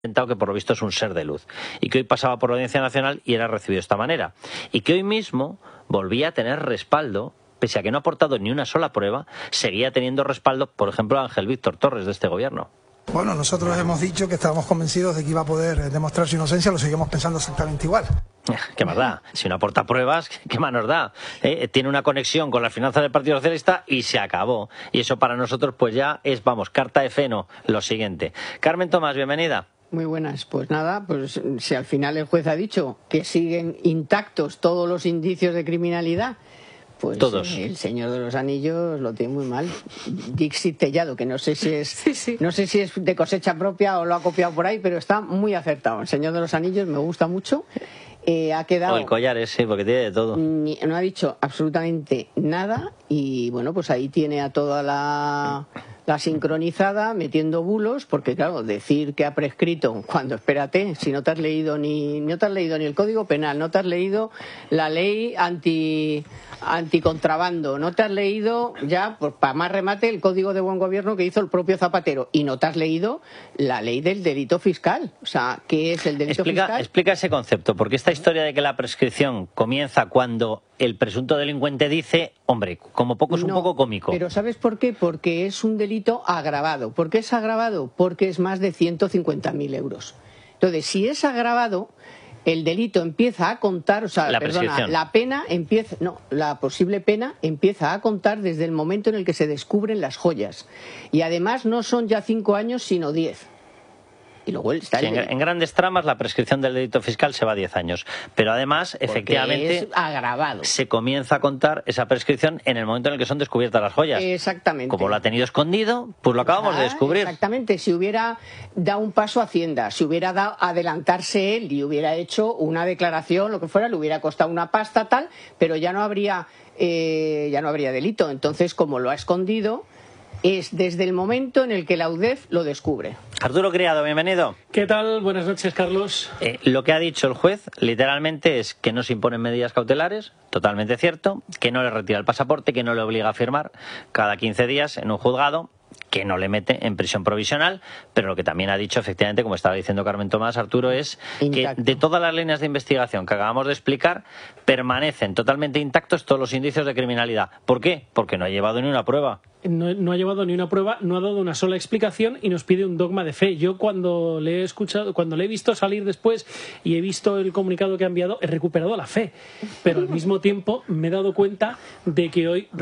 que por lo visto es un ser de luz, y que hoy pasaba por la Audiencia Nacional y era recibido de esta manera, y que hoy mismo volvía a tener respaldo, pese a que no ha aportado ni una sola prueba, seguía teniendo respaldo, por ejemplo, Ángel Víctor Torres de este gobierno. Bueno, nosotros hemos dicho que estábamos convencidos de que iba a poder demostrar su inocencia, lo seguimos pensando exactamente igual. ¿Qué más da? Si no aporta pruebas, ¿qué más nos da? Tiene una conexión con las finanzas del Partido Socialista y se acabó. Y eso para nosotros pues ya es, vamos, carta de fe, no, lo siguiente. Carmen Tomás, bienvenida. Muy buenas. Pues nada, pues si al final el juez ha dicho que siguen intactos todos los indicios de criminalidad, pues todos. El Señor de los Anillos lo tiene muy mal. Dixit Tellado, que no sé si es no sé si es de cosecha propia o lo ha copiado por ahí, pero está muy acertado. El Señor de los Anillos me gusta mucho. Ha quedado... O el collar sí, porque tiene de todo. No ha dicho absolutamente nada y bueno, pues ahí tiene a toda la sincronizada metiendo bulos, porque claro, decir que ha prescrito cuando, espérate, si no te has leído ni el Código Penal, no te has leído la ley anticontrabando, no te has leído ya, pues para más remate, el Código de Buen Gobierno que hizo el propio Zapatero, y no te has leído la ley del delito fiscal. O sea, ¿qué es el delito fiscal? Explica ese concepto, porque esta historia de que la prescripción comienza cuando el presunto delincuente dice, hombre, como poco es un poco cómico. Pero ¿sabes por qué? Porque es un delito agravado. ¿Por qué es agravado? Porque es más de 150.000 euros. Entonces, si es agravado, el delito empieza a contar, o sea, la pena empieza, la posible pena empieza a contar desde el momento en el que se descubren las joyas. Y además no son ya 5 años, sino 10. Y luego en grandes tramas la prescripción del delito fiscal se va a 10 años, pero además efectivamente es agravado. Se comienza a contar esa prescripción en el momento en el que son descubiertas las joyas. Exactamente. Como lo ha tenido escondido, pues lo acabamos de descubrir. Exactamente. Si hubiera dado un paso a Hacienda, si hubiera dado adelantarse él y hubiera hecho una declaración, lo que fuera, le hubiera costado una pasta tal, pero ya no habría delito. Entonces, como lo ha escondido, es desde el momento en el que la UDEF lo descubre. Arturo Criado, bienvenido. ¿Qué tal? Buenas noches, Carlos. Lo que ha dicho el juez, literalmente, es que no se imponen medidas cautelares, totalmente cierto, que no le retira el pasaporte, que no le obliga a firmar cada 15 días en un juzgado, que no le mete en prisión provisional, pero lo que también ha dicho, efectivamente, como estaba diciendo Carmen Tomás, Arturo, es que de todas las líneas de investigación que acabamos de explicar, permanecen totalmente intactos todos los indicios de criminalidad. ¿Por qué? Porque no ha llevado ni una prueba. No ha llevado ni una prueba, no ha dado una sola explicación y nos pide un dogma de fe. Yo cuando le he visto salir después y he visto el comunicado que ha enviado, he recuperado la fe. Pero al mismo tiempo me he dado cuenta de que hoy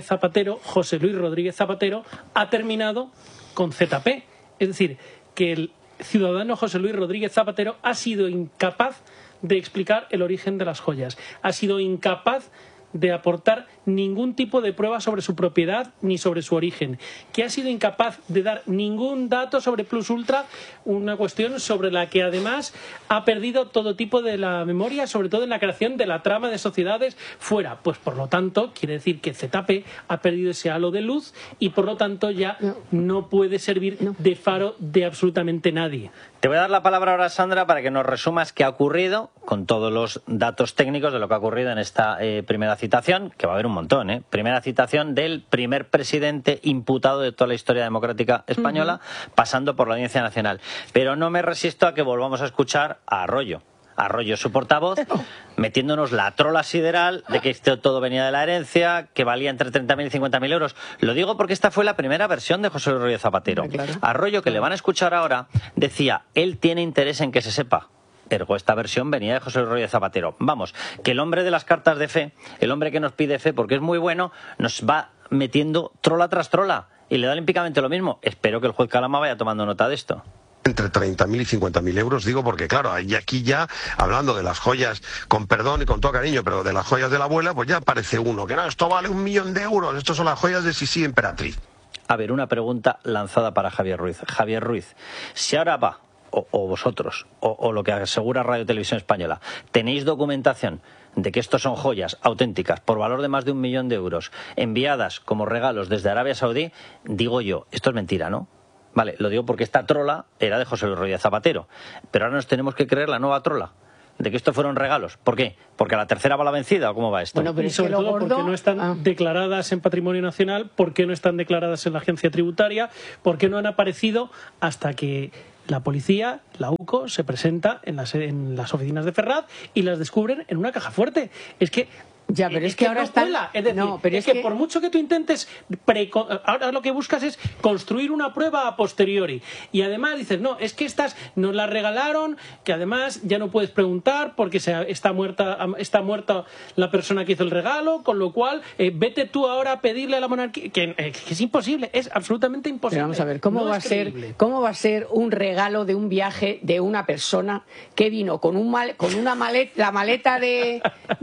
José Luis Rodríguez Zapatero, ha terminado con ZP. Es decir, que el ciudadano José Luis Rodríguez Zapatero ha sido incapaz de explicar el origen de las joyas. Ha sido incapaz de aportar ningún tipo de prueba sobre su propiedad ni sobre su origen, que ha sido incapaz de dar ningún dato sobre Plus Ultra, una cuestión sobre la que además ha perdido todo tipo de la memoria, sobre todo en la creación de la trama de sociedades fuera. Pues por lo tanto, quiere decir que ZP ha perdido ese halo de luz y por lo tanto ya no puede servir de faro de absolutamente nadie. Te voy a dar la palabra ahora, Sandra, para que nos resumas qué ha ocurrido con todos los datos técnicos de lo que ha ocurrido en esta primera citación, que va a haber un montón, ¿eh? Primera citación del primer presidente imputado de toda la historia democrática española, pasando por la Audiencia Nacional. Pero no me resisto a que volvamos a escuchar a Arroyo, su portavoz, metiéndonos la trola sideral de que esto todo venía de la herencia, que valía entre 30.000 y 50.000 euros. Lo digo porque esta fue la primera versión de José Luis Rodríguez Zapatero. Arroyo, que le van a escuchar ahora, decía, él tiene interés en que se sepa. Ergo, esta versión venía de José Luis Rodríguez Zapatero. Vamos, que el hombre de las cartas de fe, el hombre que nos pide fe porque es muy bueno, nos va metiendo trola tras trola y le da olímpicamente lo mismo. Espero que el juez Calama vaya tomando nota de esto. Entre 30.000 y 50.000 euros, digo, porque claro, y aquí ya, hablando de las joyas, con perdón y con todo cariño, pero de las joyas de la abuela, pues ya aparece uno, que no, esto vale 1 millón de euros, esto son las joyas de Sisi Emperatriz. A ver, una pregunta lanzada para Javier Ruiz. Javier Ruiz, si ahora va, o vosotros, o lo que asegura Radio Televisión Española, tenéis documentación de que estos son joyas auténticas por valor de más de 1 millón de euros, enviadas como regalos desde Arabia Saudí, digo yo, esto es mentira, ¿no? Vale, lo digo porque esta trola era de José Luis Rodríguez Zapatero, pero ahora nos tenemos que creer la nueva trola de que estos fueron regalos. ¿Por qué? ¿Porque a la tercera va la vencida o cómo va esto? Bueno, pero y sobre todo porque no están declaradas en Patrimonio Nacional, porque no están declaradas en la Agencia Tributaria, porque no han aparecido hasta que la policía, la UCO, se presenta en las oficinas de Ferraz y las descubren en una caja fuerte. Es que ya, pero es que ahora no está... cuela. Es decir, no, pero es que por mucho que tú intentes... Ahora lo que buscas es construir una prueba a posteriori. Y además dices, no, es que estas nos las regalaron, que además ya no puedes preguntar porque está muerta la persona que hizo el regalo, con lo cual vete tú ahora a pedirle a la monarquía... Que es imposible, es absolutamente imposible. Pero vamos a ver, ¿cómo va a ser un regalo de un viaje de una persona que vino con una maleta de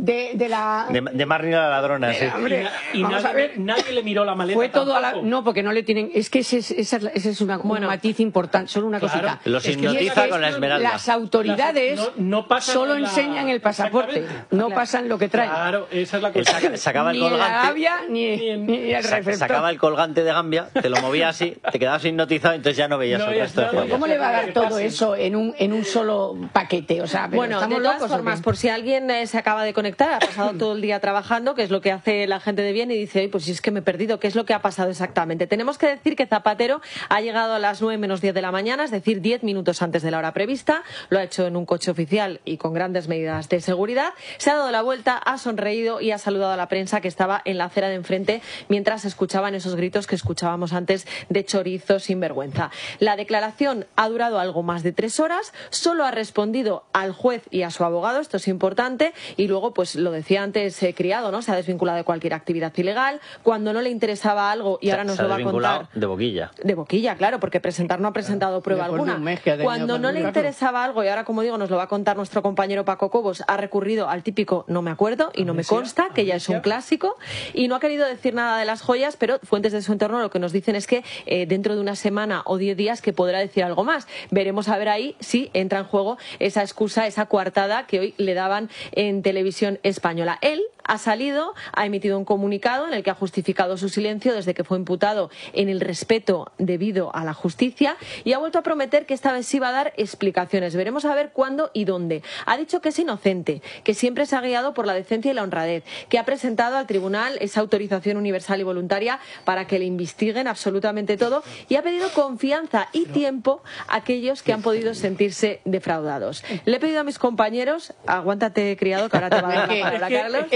la... De Marnie la ladrona, sí. Hombre, y nadie le miró la maleta. Fue todo no, porque no le tienen... Es que ese es un matiz importante, solo una cosita. Los hipnotiza con la esmeralda. Las autoridades solo enseñan el pasaporte, no pasan lo que traen. Claro, esa es la cosa. Sacaba el colgante. Ni la Gambia, ni el receptor. Sacaba el colgante de Gambia, te lo movía así, te quedabas hipnotizado, entonces ya no veías el resto de joyas. ¿Cómo le va a dar todo eso en un solo paquete? O sea, bueno, de todas formas, por si alguien se acaba de conectar, ha pasado todo el día trabajando, que es lo que hace la gente de bien, y dice, pues si es que me he perdido, ¿qué es lo que ha pasado exactamente? Tenemos que decir que Zapatero ha llegado a las 9 menos 10 de la mañana, es decir, 10 minutos antes de la hora prevista, lo ha hecho en un coche oficial y con grandes medidas de seguridad, se ha dado la vuelta, ha sonreído y ha saludado a la prensa que estaba en la acera de enfrente mientras escuchaban esos gritos que escuchábamos antes de chorizo sin vergüenza. La declaración ha durado algo más de 3 horas, solo ha respondido al juez y a su abogado, esto es importante, y luego, pues lo decía antes, Criado, ¿no? Se ha desvinculado de cualquier actividad ilegal. Cuando no le interesaba algo, y ahora nos lo va a contar. De boquilla. De boquilla, claro, porque presentar no ha presentado prueba alguna. Cuando no le interesaba algo, y ahora, como digo, nos lo va a contar nuestro compañero Paco Cobos, ha recurrido al típico no me acuerdo y no me consta, que ya es un clásico, y no ha querido decir nada de las joyas, pero fuentes de su entorno lo que nos dicen es que dentro de una semana o 10 días que podrá decir algo más. Veremos a ver ahí si entra en juego esa excusa, esa coartada que hoy le daban en Televisión Española. Él ha salido, ha emitido un comunicado en el que ha justificado su silencio desde que fue imputado en el respeto debido a la justicia, y ha vuelto a prometer que esta vez sí va a dar explicaciones. Veremos a ver cuándo y dónde. Ha dicho que es inocente, que siempre se ha guiado por la decencia y la honradez, que ha presentado al tribunal esa autorización universal y voluntaria para que le investiguen absolutamente todo, y ha pedido confianza y tiempo a aquellos que han podido sentirse defraudados. Le he pedido a mis compañeros, aguántate, criado, que ahora te va a dar la palabra, Carlos,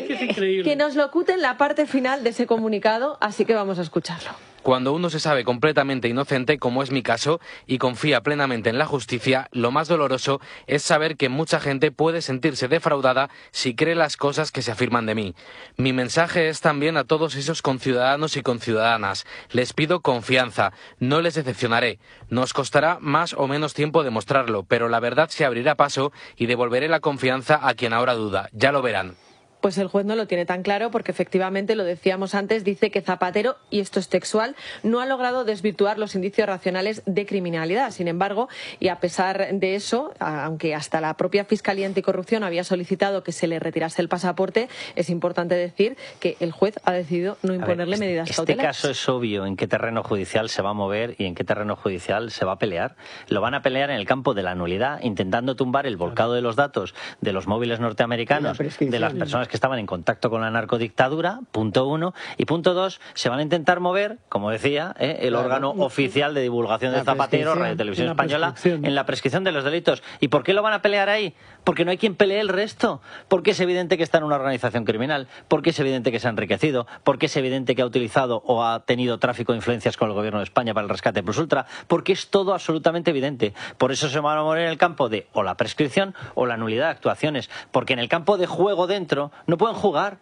que nos locuten la parte final de ese comunicado, así que vamos a escucharlo. Cuando uno se sabe completamente inocente, como es mi caso, y confía plenamente en la justicia, lo más doloroso es saber que mucha gente puede sentirse defraudada si cree las cosas que se afirman de mí. Mi mensaje es también a todos esos conciudadanos y conciudadanas. Les pido confianza, no les decepcionaré. Nos costará más o menos tiempo demostrarlo, pero la verdad se abrirá paso y devolveré la confianza a quien ahora duda. Ya lo verán. Pues el juez no lo tiene tan claro porque efectivamente, lo decíamos antes, dice que Zapatero, y esto es textual, no ha logrado desvirtuar los indicios racionales de criminalidad. Sin embargo, y a pesar de eso, aunque hasta la propia Fiscalía Anticorrupción había solicitado que se le retirase el pasaporte, es importante decir que el juez ha decidido no imponerle medidas cautelares. Este caso es obvio en qué terreno judicial se va a mover y en qué terreno judicial se va a pelear. Lo van a pelear en el campo de la nulidad, intentando tumbar el volcado de los datos de los móviles norteamericanos, de las personas que estaban en contacto con la narcodictadura, punto 1, y punto 2, se van a intentar mover, como decía, el órgano oficial de divulgación de Zapatero, Radio Televisión Española, en la prescripción de los delitos. ¿Y por qué lo van a pelear ahí? Porque no hay quien pelee el resto, porque es evidente que está en una organización criminal, porque es evidente que se ha enriquecido, porque es evidente que ha utilizado o ha tenido tráfico de influencias con el gobierno de España para el rescate plus ultra, porque es todo absolutamente evidente. Por eso se van a mover en el campo de o la prescripción o la nulidad de actuaciones, porque en el campo de juego dentro no pueden jugar.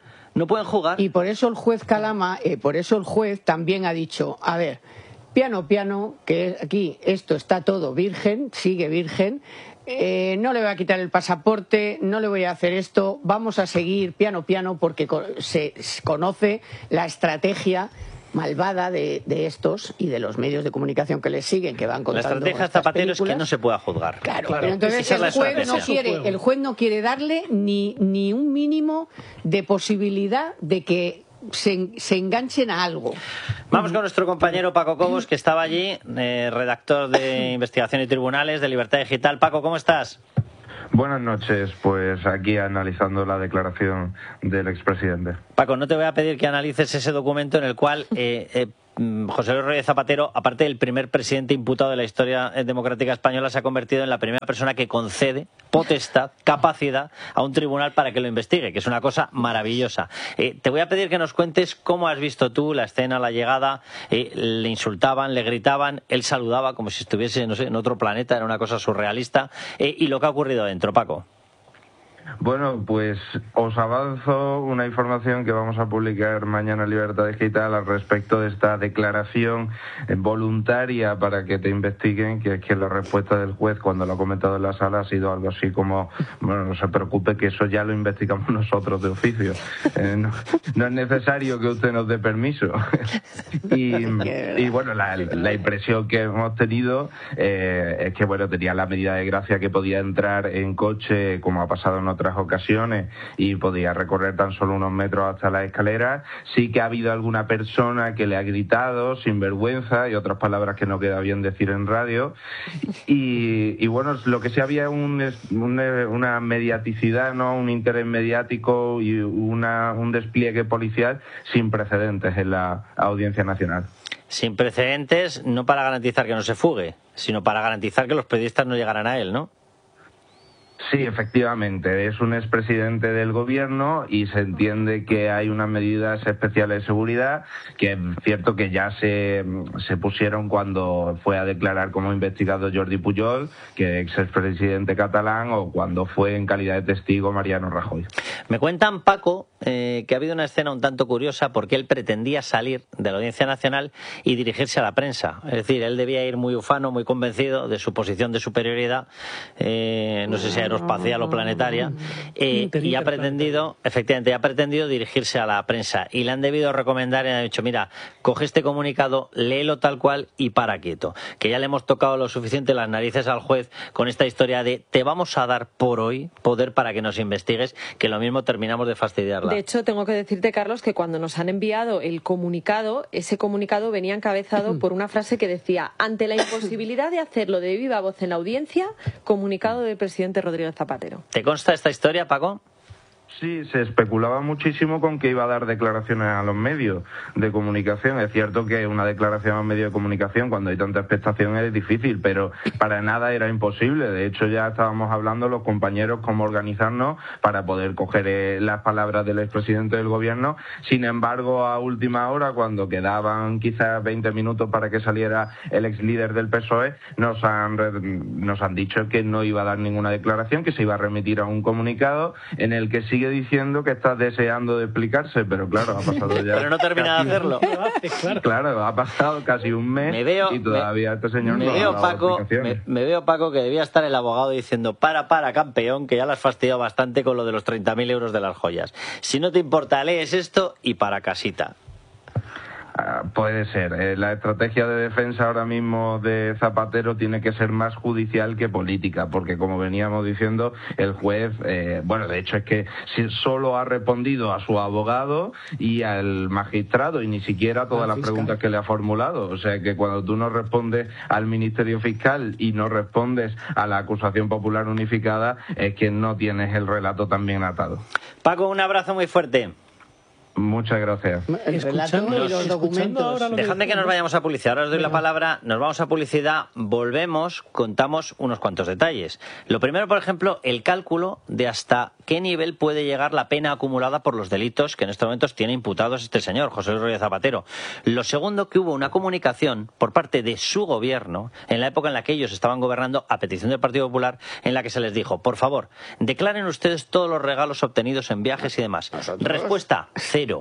Y por eso el juez Calama, por eso el juez también ha dicho, a ver, piano, que aquí esto está todo virgen, sigue virgen, no le voy a quitar el pasaporte, no le voy a hacer esto, vamos a seguir piano, porque se conoce la estrategia malvada de estos y de los medios de comunicación que les siguen, que van contando. La estrategia de Zapatero es que no se pueda juzgar. Claro. Pero entonces el juez no quiere darle ni un mínimo de posibilidad de que se enganchen a algo. Vamos con nuestro compañero Paco Cobos, que estaba allí, redactor de Investigación y Tribunales de Libertad Digital. Paco, ¿cómo estás? Buenas noches, pues aquí analizando la declaración del expresidente. Paco, no te voy a pedir que analices ese documento en el cual José Luis Rodríguez Zapatero, aparte del primer presidente imputado de la historia democrática española, se ha convertido en la primera persona que concede potestad, capacidad a un tribunal para que lo investigue, que es una cosa maravillosa. Te voy a pedir que nos cuentes cómo has visto tú la escena, la llegada. Le insultaban, le gritaban, él saludaba como si estuviese, no sé, en otro planeta, era una cosa surrealista. Y lo que ha ocurrido dentro, Paco. Bueno, pues os avanzo una información que vamos a publicar mañana en Libertad Digital al respecto de esta declaración voluntaria para que te investiguen, que es que la respuesta del juez cuando lo ha comentado en la sala ha sido algo así como, bueno, no se preocupe que eso ya lo investigamos nosotros de oficio. No es necesario que usted nos dé permiso. y bueno, la impresión que hemos tenido es que, bueno, tenía la medida de gracia que podía entrar en coche, como ha pasado en otras ocasiones, y podía recorrer tan solo unos metros hasta las escaleras. Sí que ha habido alguna persona que le ha gritado sin vergüenza y otras palabras que no queda bien decir en radio, y bueno, lo que sí había una mediaticidad, ¿no? Un interés mediático y un despliegue policial sin precedentes en la Audiencia Nacional. Sin precedentes, no para garantizar que no se fugue, sino para garantizar que los periodistas no llegaran a él, ¿no? Sí, efectivamente, es un expresidente del gobierno y se entiende que hay unas medidas especiales de seguridad que es cierto que ya se pusieron cuando fue a declarar como investigado Jordi Pujol, que es expresidente catalán, o cuando fue en calidad de testigo Mariano Rajoy. Me cuentan, Paco, que ha habido una escena un tanto curiosa porque él pretendía salir de la Audiencia Nacional y dirigirse a la prensa. Es decir, él debía ir muy ufano, muy convencido de su posición de superioridad, no sé si aeroespacial o planetaria, y ha pretendido, efectivamente, dirigirse a la prensa. Y le han debido recomendar y han dicho, mira, coge este comunicado, léelo tal cual y para quieto. Que ya le hemos tocado lo suficiente las narices al juez con esta historia de te vamos a dar por hoy poder para que nos investigues, que lo mismo terminamos de fastidiarla. De hecho, tengo que decirte, Carlos, que cuando nos han enviado el comunicado, ese comunicado venía encabezado por una frase que decía: ante la imposibilidad de hacerlo de viva voz en la audiencia, comunicado del presidente Rodríguez Zapatero. ¿Te consta esta historia, Paco? Sí, se especulaba muchísimo con que iba a dar declaraciones a los medios de comunicación. Es cierto que una declaración a un medio de comunicación, cuando hay tanta expectación, es difícil, pero para nada era imposible. De hecho, ya estábamos hablando los compañeros cómo organizarnos para poder coger las palabras del expresidente del gobierno. Sin embargo, a última hora, cuando quedaban quizás 20 minutos para que saliera el ex líder del PSOE, nos han dicho que no iba a dar ninguna declaración, que se iba a remitir a un comunicado en el que sigue diciendo que está deseando de explicarse, pero claro, ha pasado ya... Pero no termina de hacerlo. Claro, ha pasado casi un mes y todavía este señor no ha dado explicaciones. Me veo, Paco, que debía estar el abogado diciendo para, campeón, que ya lo has fastidiado bastante con lo de los 30.000 euros de las joyas. Si no te importa, lees esto y para casita. Puede ser. La estrategia de defensa ahora mismo de Zapatero tiene que ser más judicial que política, porque como veníamos diciendo, el juez, de hecho es que solo ha respondido a su abogado y al magistrado y ni siquiera a todas las preguntas que le ha formulado. O sea que cuando tú no respondes al Ministerio Fiscal y no respondes a la acusación popular unificada, es que no tienes el relato tan bien atado. Paco, un abrazo muy fuerte. Muchas gracias. Dejadme que nos vayamos a publicidad. Ahora os doy la palabra, nos vamos a publicidad, volvemos, contamos unos cuantos detalles. Lo primero, por ejemplo, el cálculo de hasta qué nivel puede llegar la pena acumulada por los delitos que en estos momentos tiene imputados este señor, José Luis Rodríguez Zapatero. Lo segundo, que hubo una comunicación por parte de su gobierno, en la época en la que ellos estaban gobernando, a petición del Partido Popular, en la que se les dijo, por favor, declaren ustedes todos los regalos obtenidos en viajes y demás. Respuesta, cero.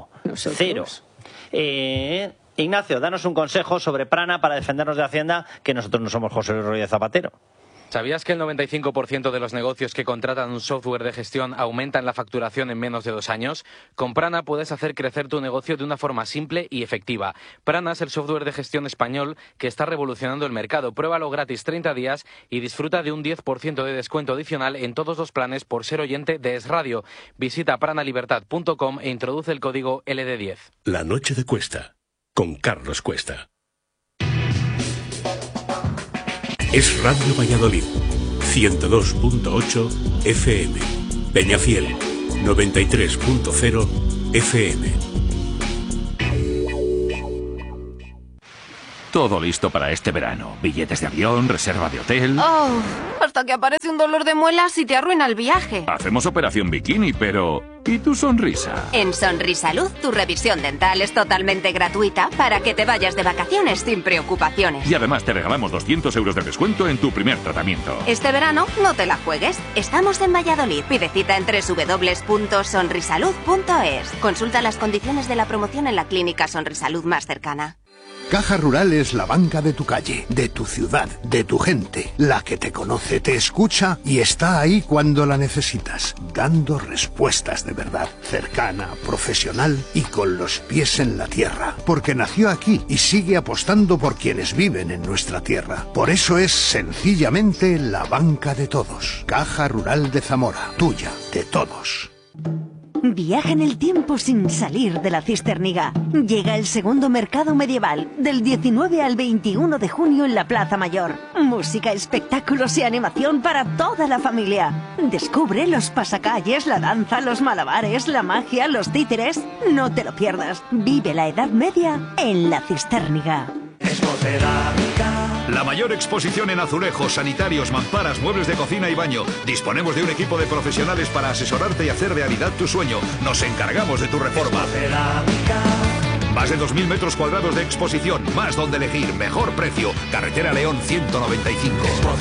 Ignacio, danos un consejo sobre Prana para defendernos de Hacienda, que nosotros no somos José Luis Rodríguez Zapatero. ¿Sabías que el 95% de los negocios que contratan un software de gestión aumentan la facturación en menos de 2 años? Con Prana puedes hacer crecer tu negocio de una forma simple y efectiva. Prana es el software de gestión español que está revolucionando el mercado. Pruébalo gratis 30 días y disfruta de un 10% de descuento adicional en todos los planes por ser oyente de Es Radio. Visita pranalibertad.com e introduce el código LD10. La noche de Cuesta, con Carlos Cuesta. Es Radio Valladolid, 102.8 FM, Peñafiel, 93.0 FM. Todo listo para este verano. Billetes de avión, reserva de hotel... Oh, hasta que aparece un dolor de muelas y te arruina el viaje. Hacemos operación bikini, pero... ¿y tu sonrisa? En Sonrisalud, tu revisión dental es totalmente gratuita para que te vayas de vacaciones sin preocupaciones. Y además te regalamos 200 euros de descuento en tu primer tratamiento. Este verano no te la juegues. Estamos en Valladolid. Pide cita en www.sonrisalud.es. Consulta las condiciones de la promoción en la clínica Sonrisalud más cercana. Caja Rural es la banca de tu calle, de tu ciudad, de tu gente, la que te conoce, te escucha y está ahí cuando la necesitas, dando respuestas de verdad, cercana, profesional y con los pies en la tierra, porque nació aquí y sigue apostando por quienes viven en nuestra tierra. Por eso es sencillamente la banca de todos. Caja Rural de Zamora, tuya, de todos. Viaja en el tiempo sin salir de la Cisterniga. Llega el segundo mercado medieval, del 19 al 21 de junio en la Plaza Mayor. Música, espectáculos y animación para toda la familia. Descubre los pasacalles, la danza, los malabares, la magia, los títeres. No te lo pierdas. Vive la Edad Media en la Cisterniga. La mayor exposición en azulejos, sanitarios, mamparas, muebles de cocina y baño. Disponemos de un equipo de profesionales para asesorarte y hacer realidad tu sueño. Nos encargamos de tu reforma. Más de 2.000 metros cuadrados de exposición, más donde elegir, mejor precio. Carretera León 195.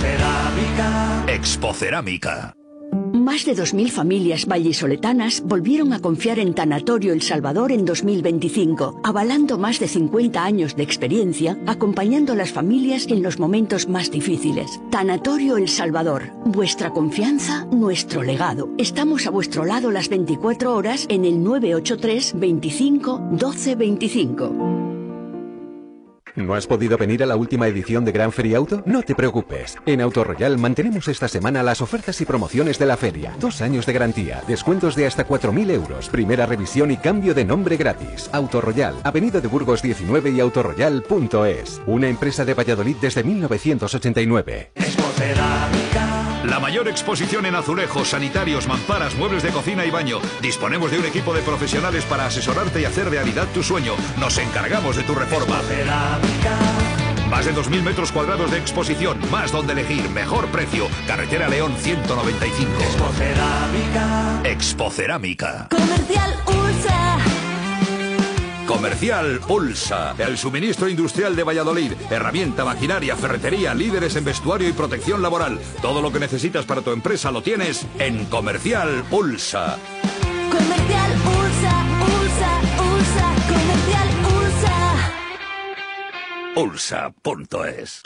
Expocerámica. Más de 2.000 familias vallisoletanas volvieron a confiar en Tanatorio El Salvador en 2025, avalando más de 50 años de experiencia, acompañando a las familias en los momentos más difíciles. Tanatorio El Salvador, vuestra confianza, nuestro legado. Estamos a vuestro lado las 24 horas en el 983 25 12 25. ¿No has podido venir a la última edición de Gran Feria Auto? No te preocupes. En Autoroyal mantenemos esta semana las ofertas y promociones de la feria. 2 años de garantía, descuentos de hasta 4.000 euros, primera revisión y cambio de nombre gratis. Autoroyal, Avenida de Burgos 19 y autoroyal.es. Una empresa de Valladolid desde 1989. La mayor exposición en azulejos, sanitarios, mamparas, muebles de cocina y baño. Disponemos de un equipo de profesionales para asesorarte y hacer realidad tu sueño. Nos encargamos de tu reforma. Más de 2.000 metros cuadrados de exposición, más donde elegir, mejor precio. Carretera León 195. Expocerámica. Comercial Ulsa. Comercial Ulsa, el suministro industrial de Valladolid, herramienta, maquinaria, ferretería, líderes en vestuario y protección laboral. Todo lo que necesitas para tu empresa lo tienes en Comercial Ulsa. Comercial Ulsa, Ulsa, Ulsa, Comercial Ulsa. Ulsa.es.